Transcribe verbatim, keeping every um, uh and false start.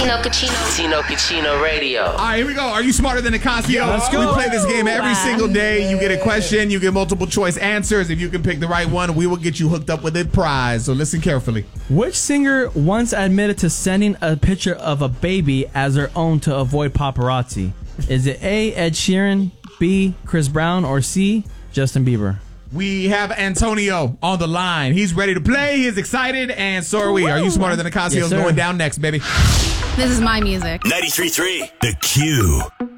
Tino Cucino. Tino Cucino Radio. All right, here we go. Are you smarter than Nicasio? Let's go. We play this game every single day. You get a question. You get multiple choice answers. If you can pick the right one, we will get you hooked up with a prize. So listen carefully. Which singer once admitted to sending a picture of a baby as their own to avoid paparazzi? Is it A, Ed Sheeran, B, Chris Brown, or C, Justin Bieber? We have Antonio on the line. He's ready to play. He's excited, and so are we. Are you smarter than Nicasio? Yes, sir. Going down next, baby. This is my music. ninety-three point three The Q.